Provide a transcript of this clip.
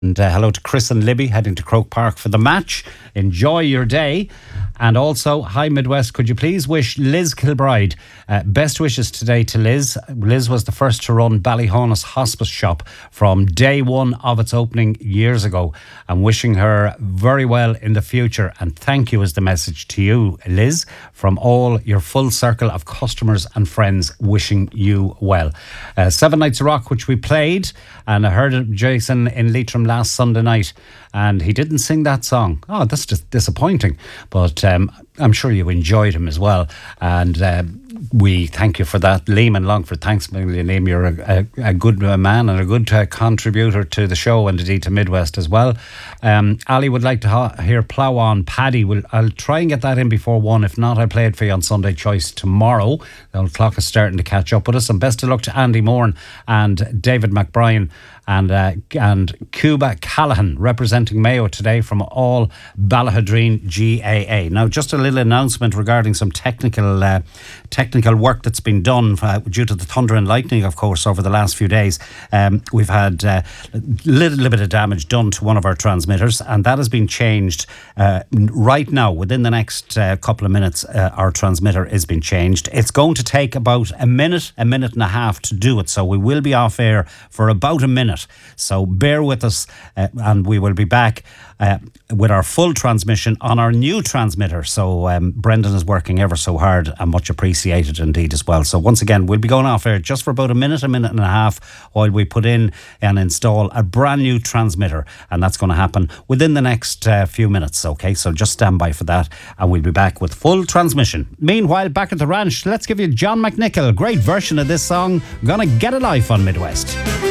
And hello to Chris and Libby heading to Croke Park for the match. Enjoy your day. And also, hi Midwest, could you please wish Liz Kilbride best wishes today to Liz. Liz was the first to run Ballyhonus Hospice Shop from day one of its opening years ago. I'm wishing her very well in the future. And thank you is the message to you, Liz, from all your full circle of customers and friends wishing you well. Seven Nights of Rock, which we played, and I heard Jason in Leitrim last Sunday night, and he didn't sing that song. Oh, that's just disappointing. But I'm sure you enjoyed him as well. And we thank you for that. Liam in Longford, thanks million, Liam. You're a good man and a good contributor to the show and indeed to Midwest as well. Ali would like to hear Plough On Paddy. I'll try and get that in before 1. If not, I'll play it for you on Sunday Choice tomorrow. The clock is starting to catch up with us. And best of luck to Andy Moran and David McBrien and Cuba Callahan representing Mayo today from all Ballahadreen GAA. Now, just a little announcement regarding some technical work that's been done due to the thunder and lightning, of course, over the last few days. We've had a little bit of damage done to one of our transmitters, and that has been changed right now. Within the next couple of minutes, our transmitter is being changed. It's going to take about a minute and a half to do it, so we will be off air for about a minute. So bear with us, and we will be back with our full transmission on our new transmitter. So Brendan is working ever so hard, and much appreciated indeed as well. So once again, we'll be going off air just for about a minute and a half while we put in and install a brand new transmitter, and that's going to happen within the next few minutes. Okay, so just stand by for that, and we'll be back with full transmission. Meanwhile, back at the ranch, let's give you John McNichol, great version of this song, Gonna Get a Life on Midwest.